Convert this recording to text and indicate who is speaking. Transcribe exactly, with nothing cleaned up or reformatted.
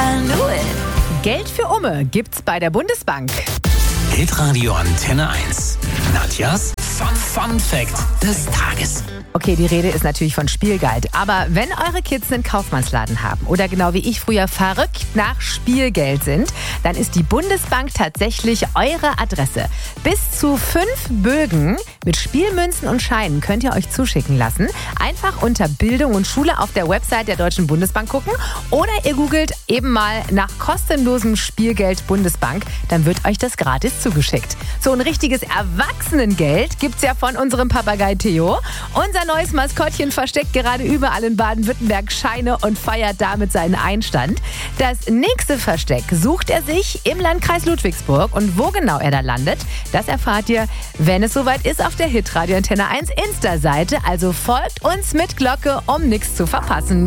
Speaker 1: I knew it.
Speaker 2: Geld für Umme gibt's bei der Bundesbank.
Speaker 3: Hitradio Antenne eins. Nadjas Fun, Fun Fact des Tages.
Speaker 2: Okay, die Rede ist natürlich von Spielgeld. Aber wenn eure Kids einen Kaufmannsladen haben oder genau wie ich früher verrückt nach Spielgeld sind, dann ist die Bundesbank tatsächlich eure Adresse. Bis zu fünf Bögen mit Spielmünzen und Scheinen könnt ihr euch zuschicken lassen. Einfach unter Bildung und Schule auf der Website der Deutschen Bundesbank gucken oder ihr googelt eben mal nach kostenlosem Spielgeld Bundesbank. Dann wird euch das gratis zugeschickt. So ein richtiges Erwachsenengeld gibt's ja von unserem Papagei Theo. Unser neues Maskottchen versteckt gerade überall in Baden-Württemberg Scheine und feiert damit seinen Einstand. Das nächste Versteck sucht er sich im Landkreis Ludwigsburg. Und wo genau er da landet, das erfahrt ihr, wenn es soweit ist, auf der Hitradio Antenne eins Insta-Seite. Also folgt uns mit Glocke, um nichts zu verpassen.